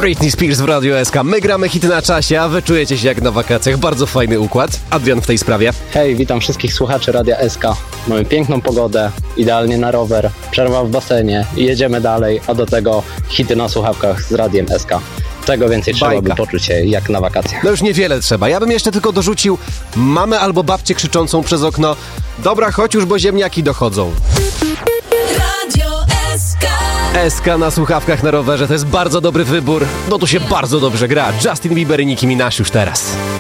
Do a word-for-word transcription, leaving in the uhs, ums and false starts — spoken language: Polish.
Britney Spears w Radiu S K. My gramy hity na czasie, a wy czujecie się jak na wakacjach. Bardzo fajny układ. Adrian w tej sprawie. Hej, witam wszystkich słuchaczy Radia S K. Mamy piękną pogodę, idealnie na rower, przerwa w basenie i jedziemy dalej, a do tego hity na słuchawkach z Radiem S K. Czego więcej trzeba, by poczuć się jak na wakacjach. No już niewiele trzeba. Ja bym jeszcze tylko dorzucił mamę albo babcię krzyczącą przez okno: dobra, chodź już, bo ziemniaki dochodzą. Radio S K. S K na słuchawkach na rowerze to jest bardzo dobry wybór, bo tu się bardzo dobrze gra. Justin Bieber i Nicki Minaj już teraz.